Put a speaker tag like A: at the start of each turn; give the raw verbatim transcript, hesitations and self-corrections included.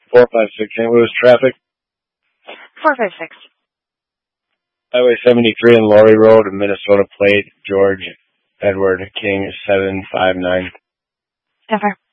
A: four five six Saint Louis traffic.
B: four five six.
A: Highway seventy-three and Laurie Road, Minnesota plate, George Edward King seven five nine.
B: Denver.